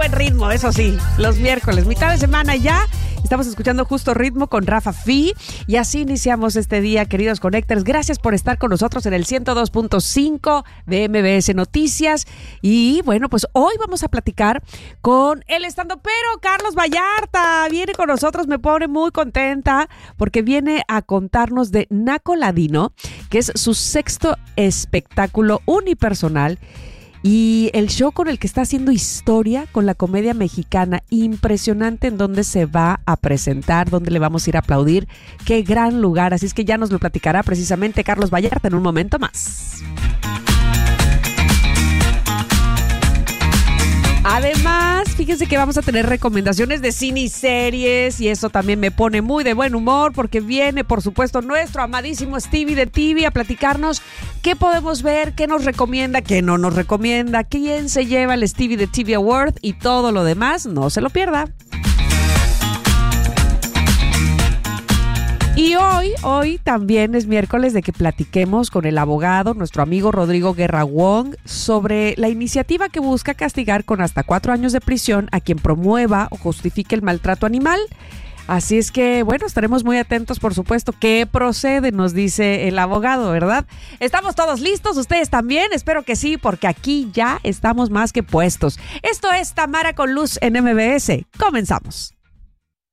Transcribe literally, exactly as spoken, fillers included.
buen ritmo, eso sí, los miércoles, mitad de semana ya. Estamos escuchando Justo Ritmo con Rafa Fi y así iniciamos este día, queridos Connectors. Gracias por estar con nosotros en el ciento dos punto cinco de M B S Noticias. Y bueno, pues hoy vamos a platicar con el estandopero Carlos Vallarta. Viene con nosotros, me pone muy contenta porque viene a contarnos de Naco Ladino, que es su sexto espectáculo unipersonal. Y el show con el que está haciendo historia con la comedia mexicana, impresionante en dónde se va a presentar, dónde le vamos a ir a aplaudir. Qué gran lugar, así es que ya nos lo platicará precisamente Carlos Vallarta en un momento más. Además, fíjense que vamos a tener recomendaciones de cine y series y eso también me pone muy de buen humor porque viene, por supuesto, nuestro amadísimo Stevie de T V a platicarnos qué podemos ver, qué nos recomienda, qué no nos recomienda, quién se lleva el Stevie de T V Award y todo lo demás. No se lo pierda. Y hoy, hoy también es miércoles de que platiquemos con el abogado, nuestro amigo Rodrigo Guerra Wong, sobre la iniciativa que busca castigar con hasta cuatro años de prisión a quien promueva o justifique el maltrato animal. Así es que, bueno, estaremos muy atentos, por supuesto. ¿Qué procede? Nos dice el abogado, ¿verdad? ¿Estamos todos listos? ¿Ustedes también? Espero que sí, porque aquí ya estamos más que puestos. Esto es Tamara con Luz en M B S. Comenzamos.